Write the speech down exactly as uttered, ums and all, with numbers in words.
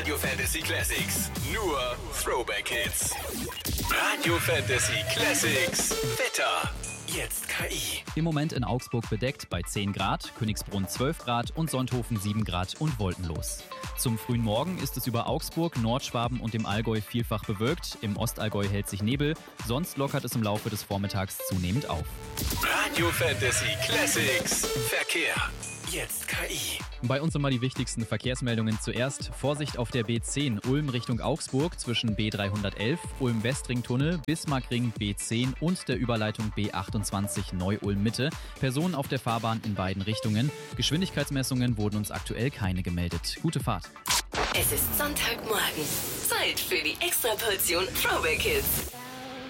Radio Fantasy Classics. Nur Throwback Hits. Radio Fantasy Classics. Wetter. Jetzt K I. Im Moment in Augsburg bedeckt bei zehn Grad, Königsbrunn zwölf Grad und Sonthofen sieben Grad und wolkenlos. Zum frühen Morgen ist es über Augsburg, Nordschwaben und dem Allgäu vielfach bewölkt. Im Ostallgäu hält sich Nebel, sonst lockert es im Laufe des Vormittags zunehmend auf. Radio Fantasy Classics. Verkehr. Jetzt K I. Bei uns nochmal die wichtigsten Verkehrsmeldungen zuerst. Vorsicht auf der B zehn Ulm Richtung Augsburg zwischen B dreihundertelf, Ulm-Westring-Tunnel, Bismarckring B zehn und der Überleitung B achtundzwanzig Neu-Ulm-Mitte. Personen auf der Fahrbahn in beiden Richtungen. Geschwindigkeitsmessungen wurden uns aktuell keine gemeldet. Gute Fahrt. Es ist Sonntagmorgen. Zeit für die Extraportion Throwback Hits.